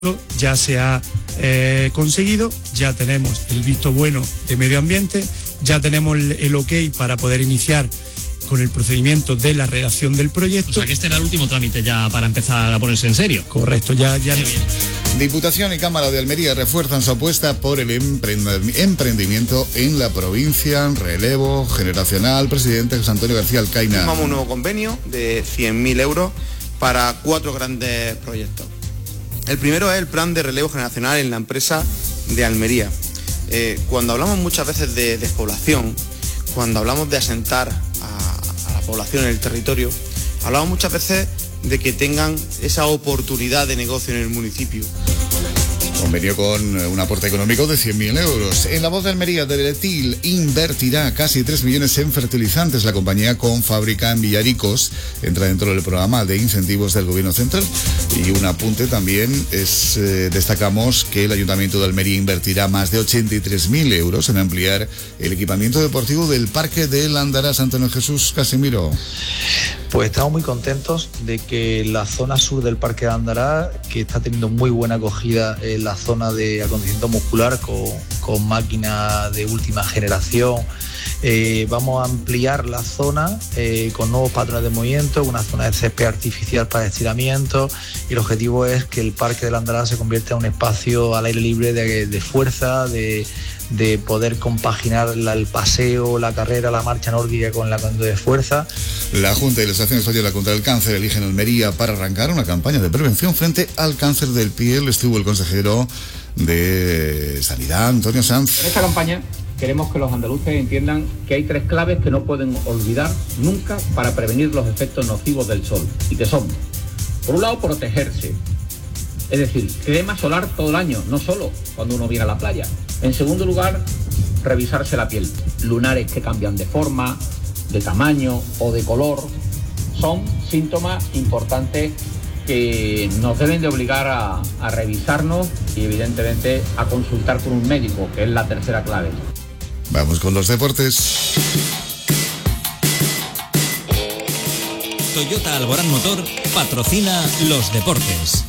ya se ha conseguido, ya tenemos el visto bueno de medio ambiente, ya tenemos el ok para poder iniciar con el procedimiento de la redacción del proyecto. O sea que este era el último trámite ya para empezar a ponerse en serio. Correcto, ya. Diputación y Cámara de Almería refuerzan su apuesta por el emprendimiento en la provincia. Relevo generacional, presidente José Antonio García Alcaina. Firmamos un nuevo convenio de 100.000 euros para 4 grandes proyectos. El primero es el plan de relevo generacional en la empresa de Almería. Cuando hablamos muchas veces de despoblación, cuando hablamos de asentar a la población en el territorio, hablamos muchas veces de que tengan esa oportunidad de negocio en el municipio. Convenio con un aporte económico de 100.000 euros. En la Voz de Almería, Teletil invertirá casi 3 millones en fertilizantes. La compañía con fábrica en Villaricos entra dentro del programa de incentivos del Gobierno Central. Y un apunte también es, destacamos que el Ayuntamiento de Almería invertirá más de 83.000 euros en ampliar el equipamiento deportivo del Parque del Andarás. Antonio Jesús Casimiro. Pues estamos muy contentos de que la zona sur del Parque de Andarás, que está teniendo muy buena acogida en la zona de acondicionamiento muscular con máquinas de última generación, vamos a ampliar la zona con nuevos patrones de movimiento, una zona de césped artificial para estiramiento, y el objetivo es que el Parque del Andarás se convierta en un espacio al aire libre de fuerza, de poder compaginar el paseo, la carrera, la marcha nórdica con la de fuerza. La Junta y la Asociación Española contra el Cáncer eligen Almería para arrancar una campaña de prevención frente al cáncer del piel. Estuvo el consejero de Sanidad, Antonio Sanz. En esta campaña queremos que los andaluces entiendan que hay 3 claves que no pueden olvidar nunca para prevenir los efectos nocivos del sol, y que son, por un lado, protegerse. Es decir, crema solar todo el año, no solo cuando uno viene a la playa. En segundo lugar, revisarse la piel. Lunares que cambian de forma, de tamaño o de color son síntomas importantes que nos deben de obligar a revisarnos y evidentemente a consultar con un médico, que es la tercera clave. Vamos con los deportes. Toyota Alborán Motor patrocina los deportes.